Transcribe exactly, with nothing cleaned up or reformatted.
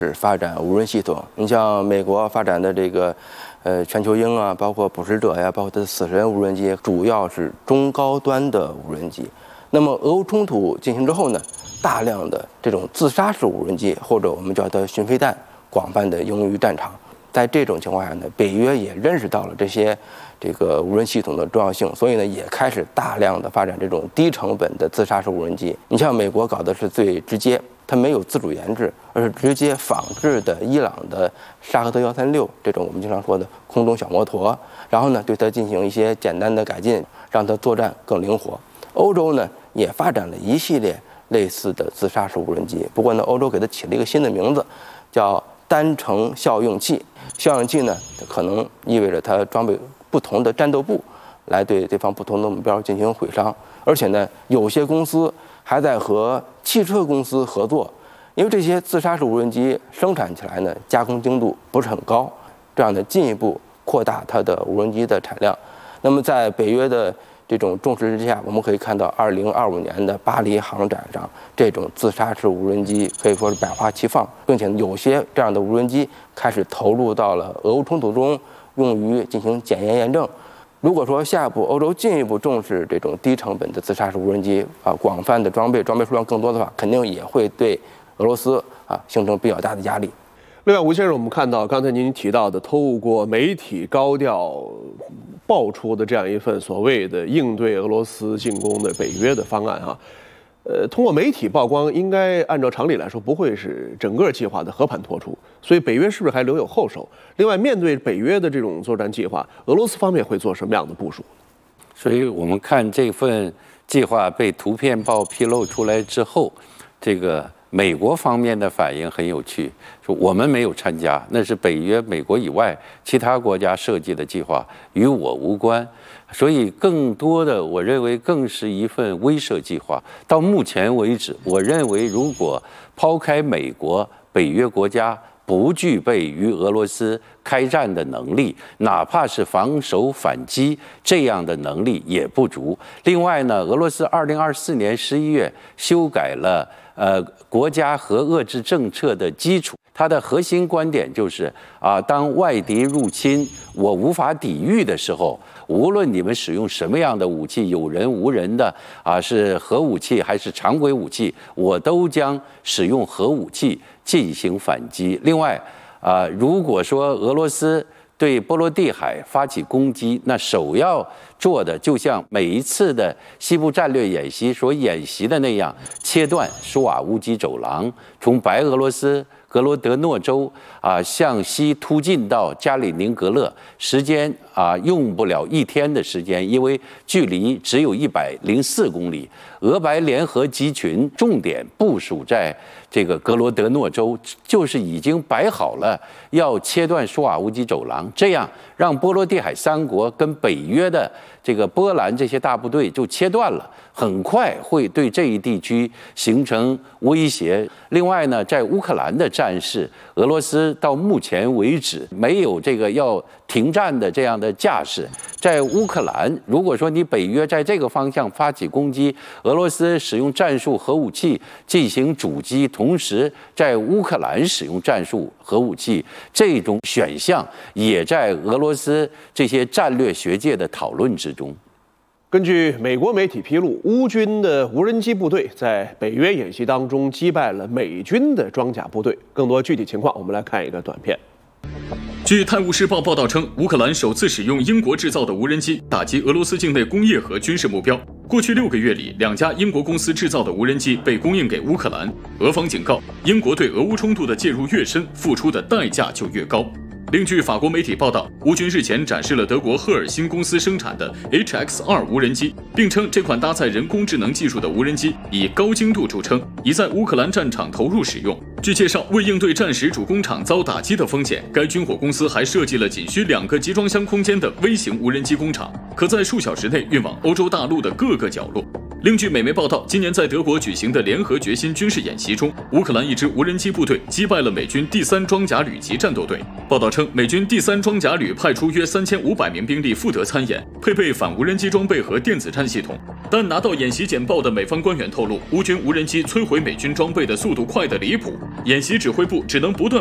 是发展无人系统。你像美国发展的这个，呃，全球鹰啊，包括捕食者呀，包括它的死神无人机，主要是中高端的无人机。那么俄乌冲突进行之后呢，大量的这种自杀式无人机，或者我们叫它巡飞弹，广泛的应用于战场。在这种情况下呢，北约也认识到了这些这个无人系统的重要性，所以呢，也开始大量的发展这种低成本的自杀式无人机。你像美国搞的是最直接，它没有自主研制，而是直接仿制的伊朗的沙赫德幺三六这种我们经常说的空中小摩托，然后呢，对它进行一些简单的改进，让它作战更灵活。欧洲呢也发展了一系列类似的自杀式无人机，不过呢，欧洲给它起了一个新的名字，叫单程效用器。效用器呢，可能意味着它装备不同的战斗部，来对对方不同的目标进行毁伤。而且呢，有些公司还在和汽车公司合作，因为这些自杀式无人机生产起来呢，加工精度不是很高，这样呢，进一步扩大它的无人机的产量。那么在北约的这种重视之下，我们可以看到，二零二五年的巴黎航展上，这种自杀式无人机可以说是百花齐放，并且有些这样的无人机开始投入到了俄乌冲突中，用于进行检验验证。如果说下一步欧洲进一步重视这种低成本的自杀式无人机啊，广泛的装备，装备数量更多的话，肯定也会对俄罗斯啊形成比较大的压力。 另外，吴先生，我们看到刚才您提到的，透过媒体高调爆出的这样一份所谓的应对俄罗斯进攻的北约的方案啊，呃，通过媒体曝光，应该按照常理来说不会是整个计划的和盘托出，所以北约是不是还留有后手？另外，面对北约的这种作战计划，俄罗斯方面会做什么样的部署？ 所以我们看这份计划被图片报披露出来之后，这个美国方面的反应很有趣，说我们没有参加，那是北约美国以外其他国家设计的计划，与我无关。所以更多的，我认为更是一份威慑计划。到目前为止，我认为如果抛开美国，北约国家不具备与俄罗斯开战的能力，哪怕是防守反击这样的能力也不足。另外呢，俄罗斯二零二四年十一月修改了呃国家核遏制政策的基础，它的核心观点就是啊，当外敌入侵我无法抵御的时候，无论你们使用什么样的武器，有人无人的啊，是核武器还是常规武器，我都将使用核武器进行反击。另外啊，如果说俄罗斯对波罗的海发起攻击，那首要做的就像每一次的西部战略演习所演习的那样，切断苏瓦乌基走廊，从白俄罗斯格罗德诺州啊向西突进到加里宁格勒，时间啊用不了一天的时间，因为距离只有一百零四公里。俄白联合集群重点部署在这个格罗德诺州，就是已经摆好了要切断苏瓦乌基走廊，这样让波罗的海三国跟北约的这个波兰这些大部队就切断了，很快会对这一地区形成威胁。另外呢，在乌克兰的战事，俄罗斯到目前为止没有这个要停战的这样的架势。在乌克兰，如果说你北约在这个方向发起攻击，俄罗斯使用战术核武器进行阻击，同时在乌克兰使用战术核武器，这种选项也在俄罗斯这些战略学界的讨论之中。 根据美国媒体披露，乌军的无人机部队在北约演习当中击败了美军的装甲部队。更多具体情况，我们来看一个短片。 据《泰晤士报》报道称，乌克兰首次使用英国制造的无人机打击俄罗斯境内工业和军事目标。过去六个月里，两家英国公司制造的无人机被供应给乌克兰。俄方警告，英国对俄乌冲突的介入越深，付出的代价就越高。另据法国媒体报道，乌军日前展示了德国赫尔辛公司生产的 H X 二 无人机，并称这款搭载人工智能技术的无人机以高精度著称，已在乌克兰战场投入使用。据介绍，为应对战时主工厂遭打击的风险，该军火公司还设计了仅需两个集装箱空间的微型无人机工厂，可在数小时内运往欧洲大陆的各个角落。 另据美媒报道，今年在德国举行的联合决心军事演习中，乌克兰一支无人机部队击败了美军第三装甲旅级战斗队。报道称，美军第三装甲旅派出约三千五百名兵力负责参演，配备反无人机装备和电子战系统。但拿到演习简报的美方官员透露，乌军无人机摧毁美军装备的速度快得离谱，演习指挥部只能不断